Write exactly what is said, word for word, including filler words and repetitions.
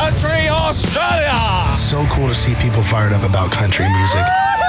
Country Australia. So cool to see people fired up about country music.